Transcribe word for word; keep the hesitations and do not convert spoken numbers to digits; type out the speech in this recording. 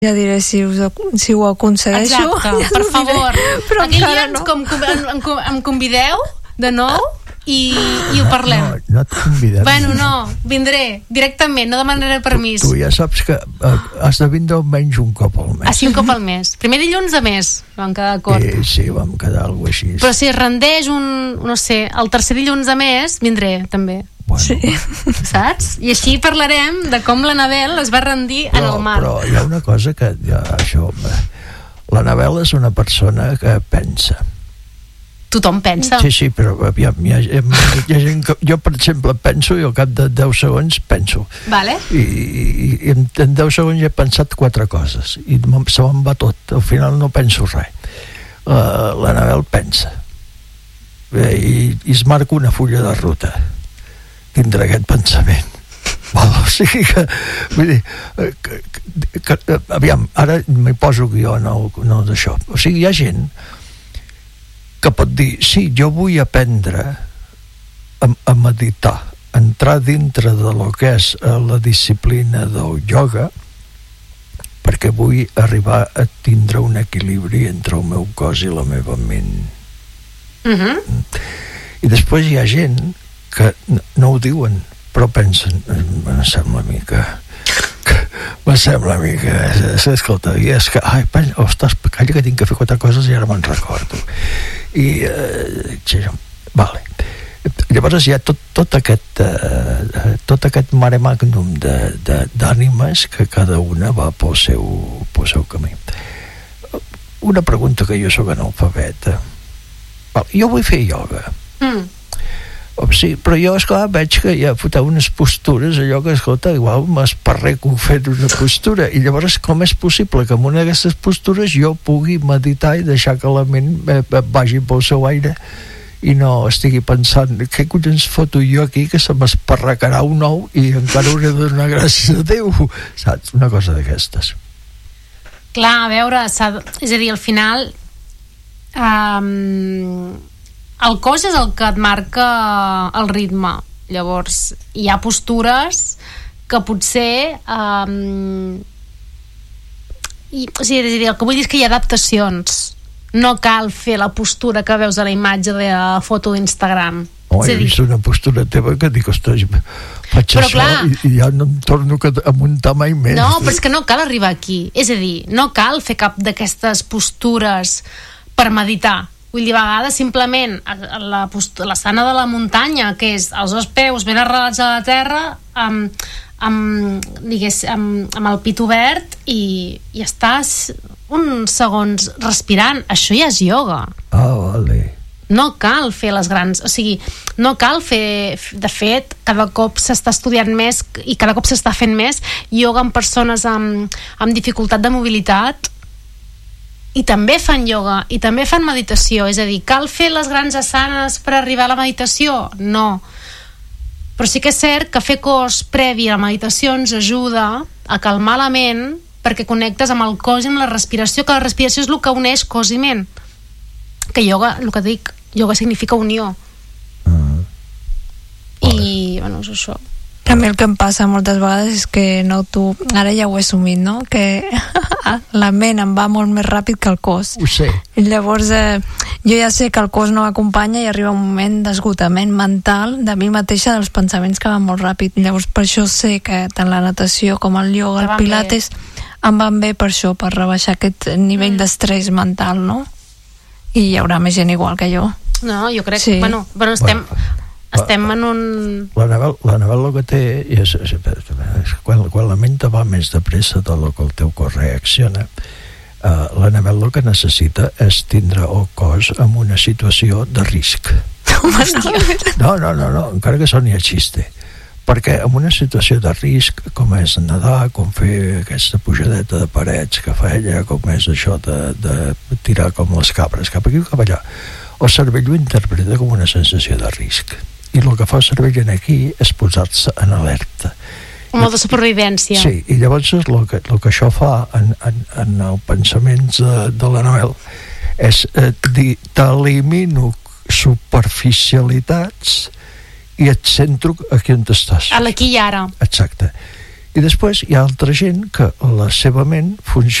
Ja diré si, us, si ho aconsegueixo. Exacte, ja per favor. Però aquell dia no. ens, com, em, em, em convideu de nou i, i ho parlem. No, no et convidem. Bueno, no, vindré directament, no demanaré permís. Tu, tu ja saps que uh, has de vindre almenys un cop al mes. Ah, sí, un cop al mes. Primer dilluns de mes, vam quedar d'acord. Sí, sí, vam quedar alguna cosa així. Però si es rendeix un, no sé, el tercer dilluns de mes, vindré, també. Bueno, sí. Saps? I així parlarem de com l'Anabel es va rendir però, en el mar. Però hi ha una cosa que ja, això, l'Anabel és una persona que pensa. Tothom pensa. Sí, sí, però aviam, hi ha, hi ha gent que, jo per exemple penso i al cap de deu segons penso. Vale. I, i, i en, en deu segons he pensat quatre coses i se me'n va tot, al final no penso res. Uh, l'Anabel pensa eh, i, i es marca una fulla de ruta tindre aquest pensament. Val, o sigui que, vull dir, que, que, que, aviam, ara m'hi poso que jo no, no d'això. O sigui, hi ha gent que pot dir, sí, jo vull aprendre a, a meditar, entrar dintre de lo que és la disciplina del ioga, perquè vull arribar a tindre un equilibri entre el meu cos i la meva ment. Uh-huh. I després hi ha gent que no ho diuen, però pensen, em sembla a mi que, que me sembla a mi que escolta, i és que ai, pensa, ostres, calla que tinc que fer quatre coses i ara me'n recordo i eh, sí, vale. Llavors hi ha tot, tot aquest eh, tot aquest mare magnum d'ànimes que cada una va pel seu, pel seu camí. Una pregunta, que jo soc analfabeta. Val, jo vull fer ioga. Mm. Sí, però jo, esclar, veig que hi ha foteu unes postures, allò que, escolta, igual m'esparreco fent una postura, i llavors com és possible que en una d'aquestes postures jo pugui meditar i deixar que la ment vagi pel seu aire i no estigui pensant què collons foto jo aquí que se m'esparrecarà un ou i encara hauré de donar gràcies a Déu, saps? Una cosa d'aquestes. Clar, a veure, és a dir, al final um, el cos és el que et marca el ritme. Llavors hi ha postures que potser um, i, o sigui, és a dir, el que vull dir és que hi ha adaptacions. No cal fer la postura que veus a la imatge de la foto d'Instagram. Oh, he vist una postura teva que dic, ostres, faig però això clar, i, i ja no em torno a muntar mai més. No, però és que no cal arribar aquí. És a dir, no cal fer cap d'aquestes postures per meditar. Vull dir, a vegades simplement la, la sana de la muntanya, que és els dos peus ben arrelats a la terra, amb, amb, digués, amb, amb el pit obert i, i estàs uns segons respirant. Això ja és ioga. Ah, vale. No cal fer les grans, o sigui, no cal fer, de fet, cada cop s'està estudiant més i cada cop s'està fent més ioga en persones amb, amb dificultat de mobilitat, i també fan ioga i també fan meditació. És a dir, cal fer les grans asanes per arribar a la meditació? No, però sí que és cert que fer cos previ a la meditació ens ajuda a calmar la ment perquè connectes amb el cos i amb la respiració, que la respiració és el que uneix cos i ment, que ioga, el que dic, ioga significa unió. Uh, i bueno, és això. A mi el que em passa moltes vegades és que noto, ara ja ho he assumit, no? Que la ment em va molt més ràpid que el cos. Ho sé. I llavors eh, jo ja sé que el cos no m'acompanya i arriba un moment d'esgotament mental de mi mateixa, dels pensaments que van molt ràpid. Llavors per això sé que tant la natació com el ioga, el pilates bé. Em van bé per això, per rebaixar aquest nivell mm. d'estrès mental, no? I hi haurà més gent igual que jo. No, jo crec sí. que, bueno, bueno estem... Bueno. Estem en un... L'Anabel, l'Anabel el que té és, és, és quan, quan la ment va més de pressa de lo que el teu cos reacciona, uh, l'Anabel el que necessita és tindre el cos en una situació de risc. No, no, no, no, encara que soni a xiste, perquè en una situació de risc com és nedar, com fer aquesta pujadeta de parets que fa ella, com és això de, de tirar com les cabres cap aquí o cap allà, el cervell ho interpreta com una sensació de risc. I el que fa el cervell aquí és posar-se en alerta. Molt de supervivència. Sí, i llavors el que, el que això fa en, en, en el pensament de, de l'Anabel és eh, dir, t'elimino superficialitats i et centro aquí on estàs. A l'aquí i ara. Exacte. I després hi ha altra gent que la seva ment funciona